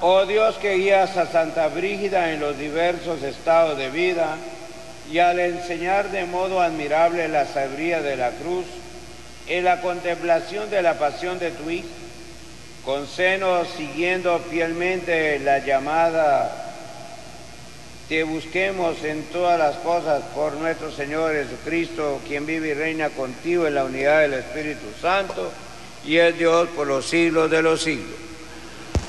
Oh Dios, que guías a Santa Brígida en los diversos estados de vida y al enseñar de modo admirable la sabiduría de la cruz en la contemplación de la pasión de tu Hijo, concédenos, siguiendo fielmente la llamada, te busquemos en todas las cosas por nuestro Señor Jesucristo, quien vive y reina contigo en la unidad del Espíritu Santo y es Dios por los siglos de los siglos.